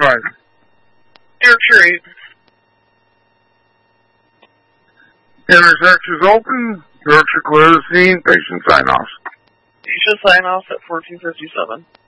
5. Air 8. Intersex is open. Doors are closed. Patient sign-offs. Patient sign-offs at 14:57.